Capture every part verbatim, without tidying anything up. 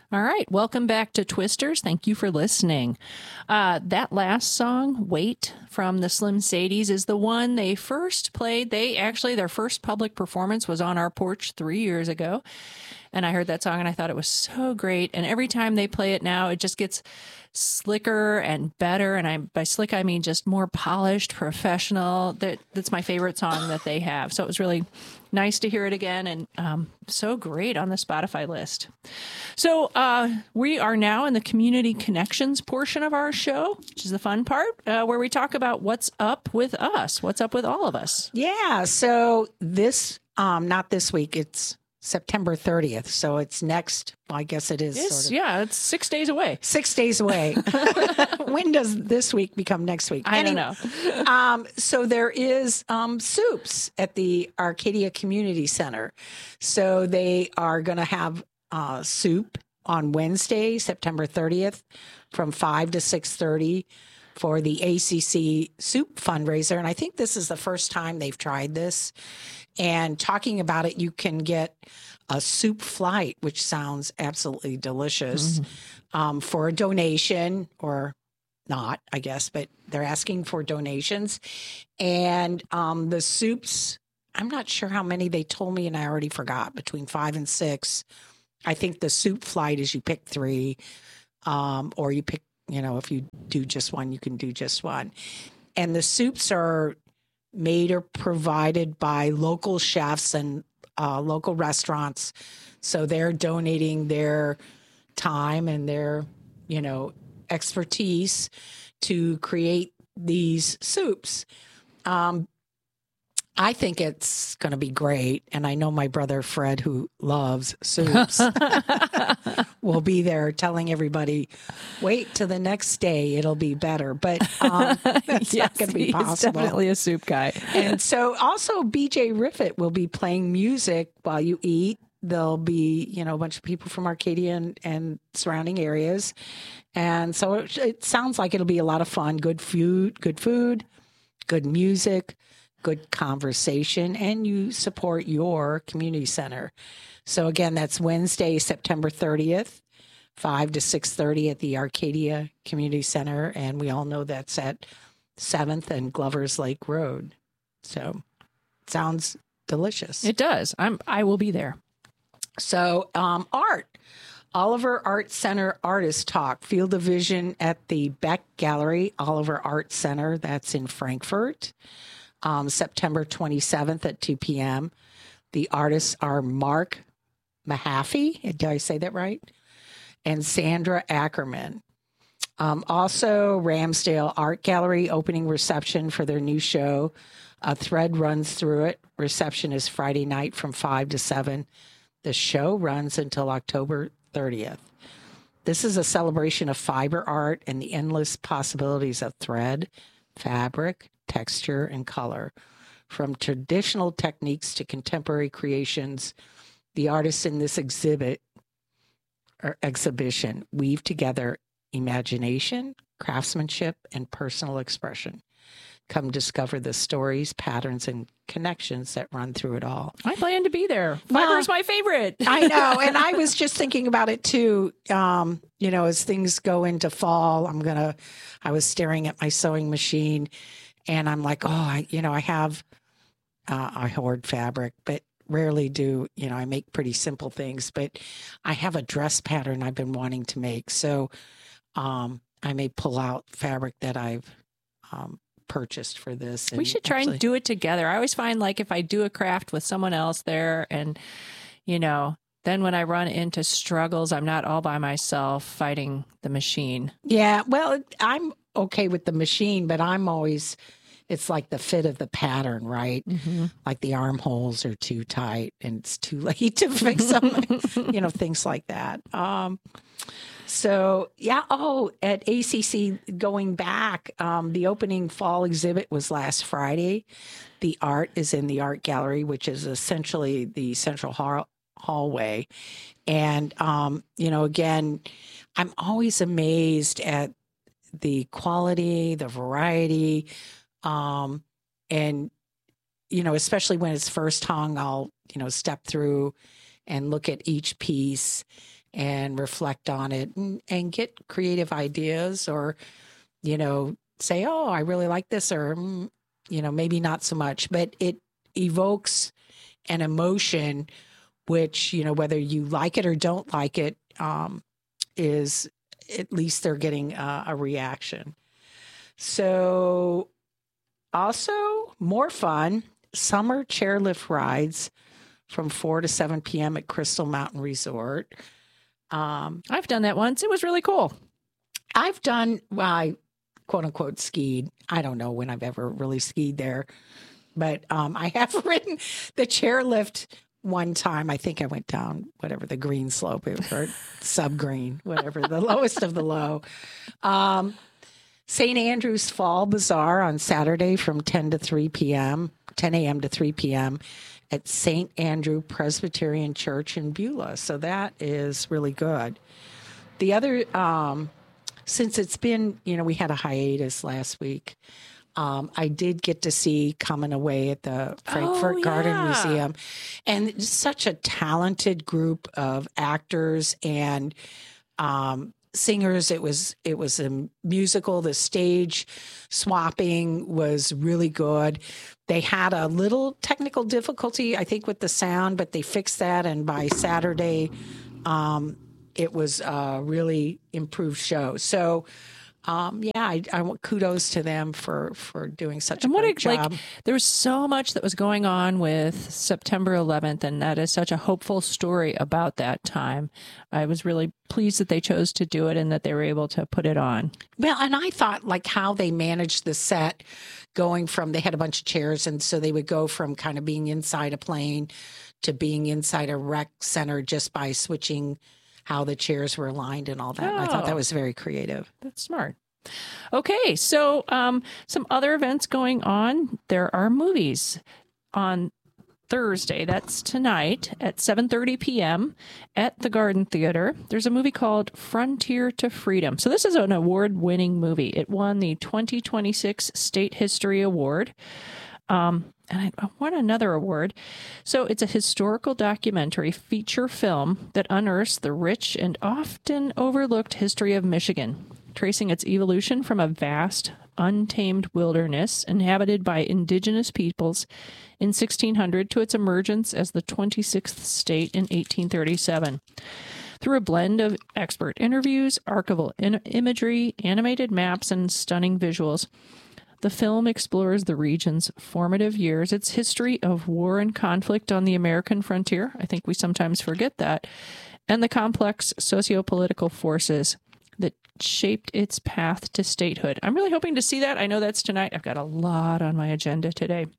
All right. Welcome back to Twisters. Thank you for listening. Uh, that last song, Wait, from the Slim Sadies, is the one they first played. They actually, their first public performance was on our porch three years ago. And I heard that song and I thought it was so great. And every time they play it now, it just gets slicker and better. And I, by slick, I mean just more polished, professional. That, that's my favorite song that they have. So it was really nice to hear it again, and um, so great on the Spotify list. So uh, we are now in the community connections portion of our show, which is the fun part, uh, where we talk about what's up with us, what's up with all of us. Yeah. So this, um, not this week, it's September thirtieth. So it's next, well, I guess it is. It's, sort of. Yeah, it's six days away. Six days away. When does this week become next week? I anyway, don't know. um, so there is um, soups at the Arcadia Community Center. So they are going to have uh, soup on Wednesday, September thirtieth, from five to six thirty for the A C C soup fundraiser. And I think this is the first time they've tried this. And talking about it, you can get a soup flight, which sounds absolutely delicious, mm-hmm. um, for a donation, or not, I guess, but they're asking for donations. And um, the soups, I'm not sure how many they told me, and I already forgot, between five and six. I think the soup flight is you pick three, um, or you pick, you know, if you do just one, you can do just one. And the soups are made or provided by local chefs and uh, local restaurants. So they're donating their time and their, you know, expertise to create these soups. Um, I think it's going to be great. And I know my brother Fred, who loves soups, will be there telling everybody, wait till the next day, it'll be better. But um, that's yes, not going to be possible. He's definitely a soup guy. And so also B J Riffett will be playing music while you eat. There'll be, you know, a bunch of people from Arcadia and, and surrounding areas. And so it, it sounds like it'll be a lot of fun. Good food, good food, good music, good conversation, and you support your community center. So again, that's Wednesday, September thirtieth, five to six thirty at the Arcadia Community Center. And we all know that's at seventh and Glover's Lake Road. So it sounds delicious. It does. I'm, I will be there. So um, art. Oliver Art Center Artist Talk, Field of Vision at the Beck Gallery, Oliver Art Center. That's in Frankfurt. Um, September twenty-seventh at two p.m. The artists are Mark Mahaffey. Did I say that right? And Sandra Ackerman. Um, also, Ramsdale Art Gallery opening reception for their new show. A thread runs through it. Reception is Friday night from five to seven. The show runs until October thirtieth. This is a celebration of fiber art and the endless possibilities of thread, fabric, texture, and color. From traditional techniques to contemporary creations, the artists in this exhibit or exhibition weave together imagination, craftsmanship, and personal expression. Come discover the stories, patterns, and connections that run through it all. I plan to be there. Well, Fiber's my favorite. I know. And I was just thinking about it too. Um, you know, as things go into fall, I'm going to, I was staring at my sewing machine and I'm like, oh, I, you know, I have, uh, I hoard fabric, but rarely do, you know, I make pretty simple things, but I have a dress pattern I've been wanting to make. So um, I may pull out fabric that I've um, purchased for this. We should try actually... and do it together. I always find like if I do a craft with someone else there and, you know, then when I run into struggles, I'm not all by myself fighting the machine. Yeah, well, I'm okay with the machine, but I'm always, it's like the fit of the pattern, right? Mm-hmm. Like the armholes are too tight and it's too late to fix them, you know, things like that. Um, so, yeah, oh, at A C C, going back, um, the opening fall exhibit was last Friday. The art is in the art gallery, which is essentially the central hall- hallway. And, um, you know, again, I'm always amazed at the quality, the variety, um, and, you know, especially when it's first hung, I'll, you know, step through and look at each piece and reflect on it and, and get creative ideas, or, you know, say, oh, I really like this, or, mm, you know, maybe not so much, but it evokes an emotion, which, you know, whether you like it or don't like it, um, is at least they're getting uh, a reaction. So also more fun, summer chairlift rides from four to seven p.m. at Crystal Mountain Resort. Um, I've done that once. It was really cool. I've done, well, I quote unquote skied. I don't know when I've ever really skied there, but um, I have ridden the chairlift one time. I think I went down whatever the green slope or sub green, whatever, the lowest of the low. Um, Saint Andrew's Fall Bazaar on Saturday from ten to three p.m., ten a.m. to three p.m. at Saint Andrew Presbyterian Church in Beulah. So that is really good. The other, um, since it's been, you know, we had a hiatus last week, um, I did get to see Coming Away at the Frankfurt Oh, Garden yeah. Museum. And it's such a talented group of actors and um, singers. It was it was a musical. The stage swapping was really good. They had a little technical difficulty, I think, with the sound, but they fixed that. And by Saturday, um, it was a really improved show. So, um, yeah, I, I want kudos to them for, for doing such And a what great a, job. like, there was so much that was going on with September eleventh, and that is such a hopeful story about that time. I was really pleased that they chose to do it and that they were able to put it on. Well, and I thought like how they managed the set, going from, they had a bunch of chairs, and so they would go from kind of being inside a plane to being inside a rec center just by switching how the chairs were aligned and all that. And I thought Oh. that was very creative. That's smart. Okay, so um, some other events going on. There are movies on Thursday. That's tonight at seven thirty p.m. at the Garden Theater. There's a movie called Frontier to Freedom. So this is an award-winning movie. It won the twenty twenty-six State History Award. Um, and I won another award. So it's a historical documentary feature film that unearths the rich and often overlooked history of Michigan, tracing its evolution from a vast, untamed wilderness inhabited by indigenous peoples in sixteen hundred to its emergence as the twenty-sixth state in eighteen thirty-seven. Through a blend of expert interviews, archival in- imagery, animated maps, and stunning visuals, the film explores the region's formative years, its history of war and conflict on the American frontier. I think we sometimes forget that. And the complex sociopolitical forces that shaped its path to statehood. I'm really hoping to see that. I know that's tonight. I've got a lot on my agenda today.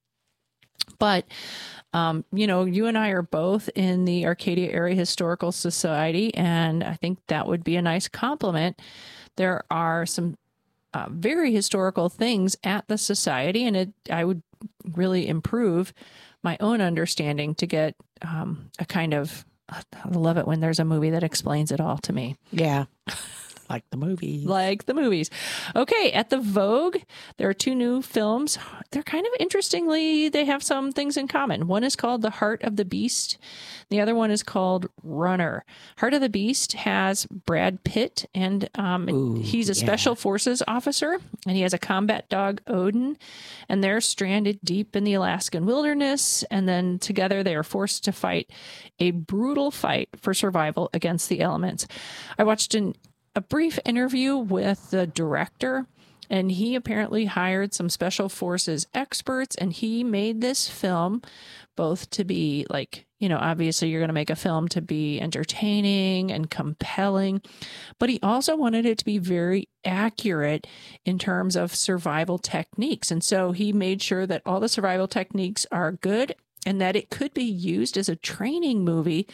But, um, you know, you and I are both in the Arcadia Area Historical Society, and I think that would be a nice compliment. There are some uh, very historical things at the society, and it I would really improve my own understanding to get um, a kind of, I love it when there's a movie that explains it all to me. Yeah. Like the movie. Like the movies. Okay, at the Vogue, there are two new films. They're kind of interestingly, they have some things in common. One is called The Heart of the Beast. The other one is called Runner. Heart of the Beast has Brad Pitt, and um, Ooh, he's a yeah. special forces officer, and he has a combat dog, Odin, and they're stranded deep in the Alaskan wilderness, and then together they are forced to fight a brutal fight for survival against the elements. I watched an a brief interview with the director, and he apparently hired some special forces experts, and he made this film both to be like, you know, obviously you're going to make a film to be entertaining and compelling, but he also wanted it to be very accurate in terms of survival techniques. And so he made sure that all the survival techniques are good and that it could be used as a training movie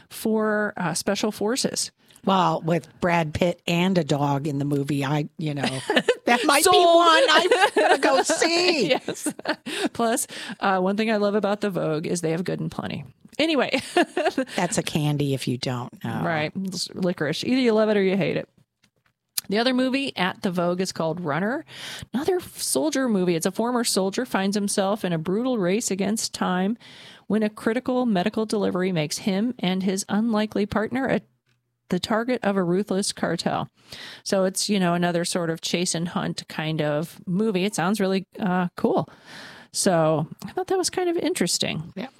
for uh, special forces. Well, with Brad Pitt and a dog in the movie, I, you know, that might be Sold. one I'm going to go see. Yes. Plus, uh, one thing I love about the Vogue is they have Good and Plenty. Anyway. That's a candy if you don't know. Right. It's licorice. Either you love it or you hate it. The other movie at the Vogue is called Runner, another soldier movie. It's a former soldier finds himself in a brutal race against time when a critical medical delivery makes him and his unlikely partner a the target of a ruthless cartel. So it's, you know, another sort of chase and hunt kind of movie. It sounds really uh, cool. So I thought that was kind of interesting. Yeah.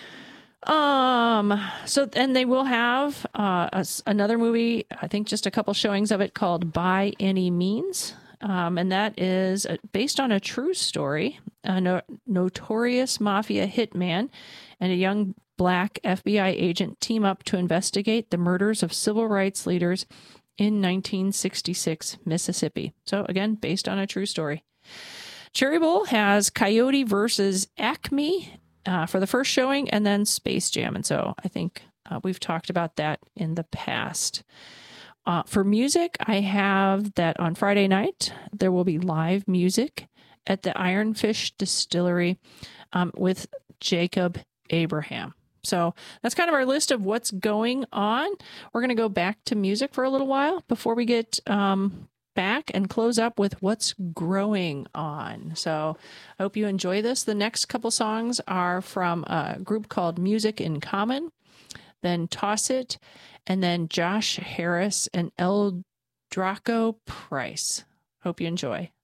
Um, so, and they will have uh, a, another movie, I think just a couple showings of it, called By Any Means. Um, and that is based on a true story. A no- notorious mafia hitman and a young black F B I agent team up to investigate the murders of civil rights leaders in nineteen sixty-six Mississippi. So again, based on a true story. Cherry Bowl has Coyote versus Acme uh, for the first showing, and then Space Jam. And so I think uh, we've talked about that in the past. Uh, for music, I have that on Friday night, there will be live music at the Ironfish Distillery um, with Jacob Abraham. So that's kind of our list of what's going on. We're going to go back to music for a little while before we get um, back and close up with what's growing on. So I hope you enjoy this. The next couple songs are from a group called Music in Common, then Toss It, and then Josh Harris and El Draco Price. Hope you enjoy.